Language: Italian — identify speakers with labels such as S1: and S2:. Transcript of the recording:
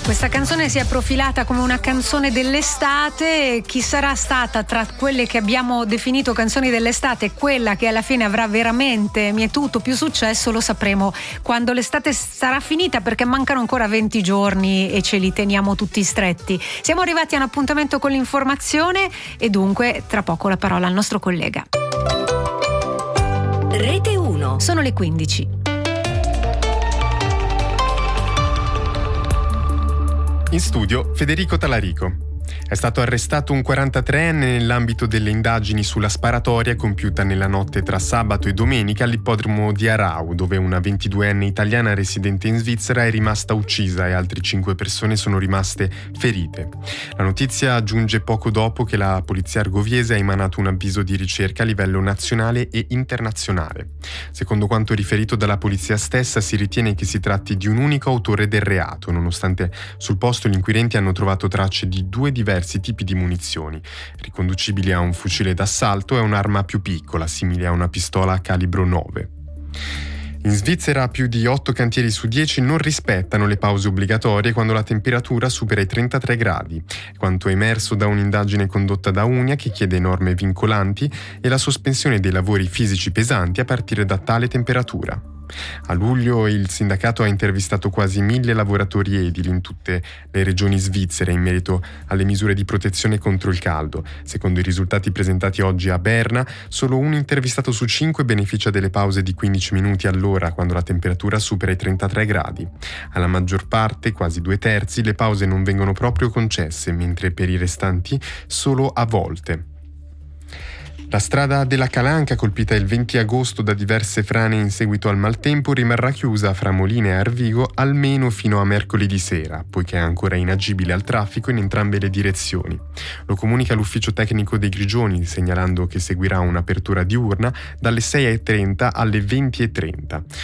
S1: Questa canzone si è profilata come una canzone dell'estate. Chi sarà stata tra quelle che abbiamo definito canzoni dell'estate quella che alla fine avrà veramente mietuto più successo lo sapremo quando l'estate sarà finita, perché mancano ancora 20 giorni e ce li teniamo tutti stretti. Siamo arrivati a un appuntamento con l'informazione e dunque tra poco la parola al nostro collega.
S2: Rete 1.
S1: Sono le 15.
S3: In studio Federico Talarico. È stato arrestato un 43enne nell'ambito delle indagini sulla sparatoria compiuta nella notte tra sabato e domenica all'ippodromo di Arau, dove una 22enne italiana residente in Svizzera è rimasta uccisa e altre 5 persone sono rimaste ferite. La notizia giunge poco dopo che la polizia argoviese ha emanato un avviso di ricerca a livello nazionale e internazionale. Secondo quanto riferito dalla polizia stessa, si ritiene che si tratti di un unico autore del reato, nonostante sul posto gli inquirenti hanno trovato tracce di 2 diversi tipi di munizioni, riconducibili a un fucile d'assalto e un'arma più piccola, simile a una pistola calibro 9. In Svizzera più di 8 cantieri su 10 non rispettano le pause obbligatorie quando la temperatura supera i 33 gradi, quanto emerso da un'indagine condotta da Unia che chiede norme vincolanti e la sospensione dei lavori fisici pesanti a partire da tale temperatura. A luglio il sindacato ha intervistato quasi 1000 lavoratori edili in tutte le regioni svizzere in merito alle misure di protezione contro il caldo. Secondo i risultati presentati oggi a Berna, solo un intervistato su 5 beneficia delle pause di 15 minuti all'ora quando la temperatura supera i 33 gradi. Alla maggior parte, quasi 2/3, le pause non vengono proprio concesse, mentre per i restanti solo a volte. La strada della Calanca, colpita il 20 agosto da diverse frane in seguito al maltempo, rimarrà chiusa fra Molina e Arvigo almeno fino a mercoledì sera, poiché è ancora inagibile al traffico in entrambe le direzioni. Lo comunica l'ufficio tecnico dei Grigioni, segnalando che seguirà un'apertura diurna dalle 6:30 alle 20:30.